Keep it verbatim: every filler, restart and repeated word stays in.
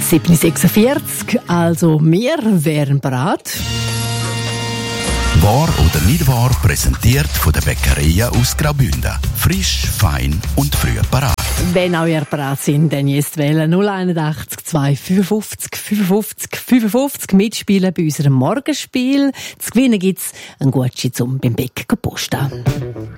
sieben Uhr sechsundvierzig, also wir wären bereit. Wahr oder nicht wahr, präsentiert von der Bäckerei aus Graubünden. Frisch, fein und früh parat. Wenn auch ihr bereit sind, dann jetzt wählen null einundachtzig zwei fünfundfünfzig fünfundfünfzig fünfundfünfzig mitspielen bei unserem Morgenspiel. Zu gewinnen gibt es einen Gutschein zum beim Bäcker posten.